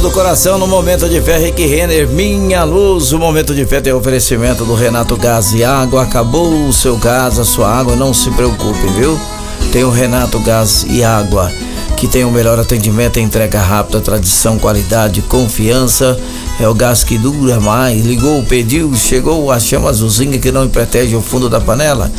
do coração no Momento de Fé, Rick Renner, Minha Luz. O Momento de Fé tem oferecimento do Renato Gás e Água. Acabou o seu gás, a sua água, não se preocupe, viu? Tem o Renato Gás e Água, que tem o melhor atendimento, entrega rápida, tradição, qualidade, confiança. É o gás que dura mais. Ligou, pediu, chegou a chama azulzinha que não protege o fundo da panela.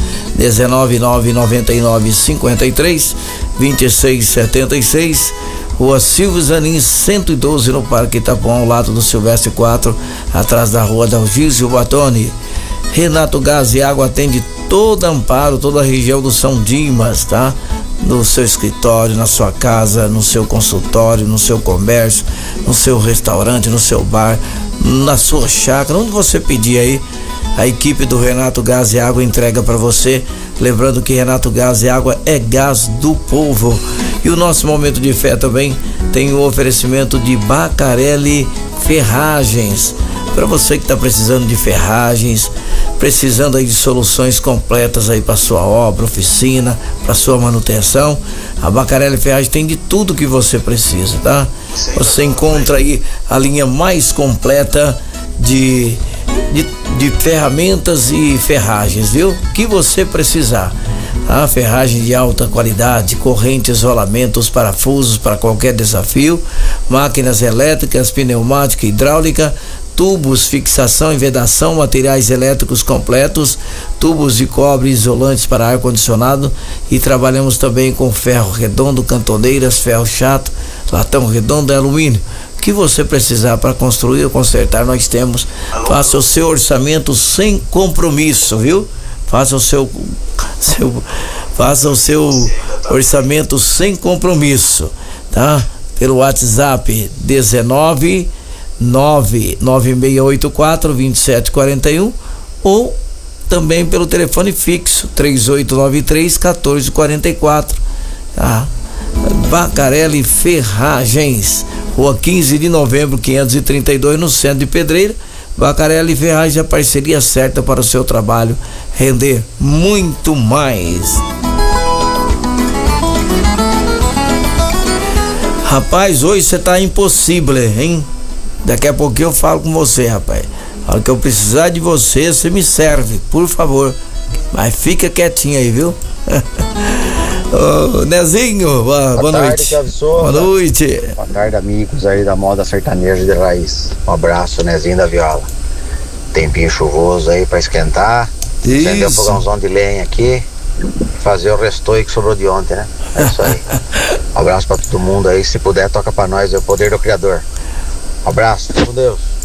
19999532676. Rua Silvio Zanin 112, no Parque Itapuã, ao lado do Silvestre 4, atrás da Rua Dalgísio Batoni. Renato Gás e Água atende toda Amparo, toda a região do São Dimas, tá? No seu escritório, na sua casa, no seu consultório, no seu comércio, no seu restaurante, no seu bar, na sua chácara, onde você pedir aí, a equipe do Renato Gás e Água entrega para você. Lembrando que Renato Gás e Água é gás do povo. E o nosso Momento de Fé também tem o oferecimento de Bacarelli Ferragens. Para você que está precisando de ferragens, precisando aí de soluções completas aí para sua obra, oficina, para sua manutenção, a Bacarelli Ferragens tem de tudo que você precisa, tá? Você encontra aí a linha mais completa de ferramentas e ferragens, viu? Que você precisar. A ferragem de alta qualidade, corrente, isolamentos, parafusos para qualquer desafio, máquinas elétricas, pneumática, hidráulica, tubos, fixação e vedação, materiais elétricos completos, tubos de cobre isolantes para ar-condicionado, e trabalhamos também com ferro redondo, cantoneiras, ferro chato, latão redondo e alumínio. O que você precisar para construir ou consertar, nós temos. Faça o seu orçamento sem compromisso, viu? Faça o seu orçamento sem compromisso, tá? Pelo WhatsApp 19996842741 ou também pelo telefone fixo 3893-1444, tá? Bacarelli Ferragens, Rua 15 de Novembro 532, no centro de Pedreira. Bacarelli Ferragens, a parceria certa para o seu trabalho render muito mais. Rapaz, hoje você tá impossível, hein? Daqui a pouquinho eu falo com você, rapaz. A hora que eu precisar de você, você me serve, por favor. Mas fica quietinho aí, viu? Ô, Nezinho, boa noite. Boa noite. Boa tarde, amigos aí da moda sertaneja de raiz. Um abraço, Nezinho da Viola. Tempinho chuvoso aí pra esquentar. Acender um fogãozão de lenha aqui. Fazer o restoio que sobrou de ontem, né? É isso aí. Um abraço pra todo mundo aí. Se puder, toca pra nós, é o poder do Criador. Um abraço, com Deus.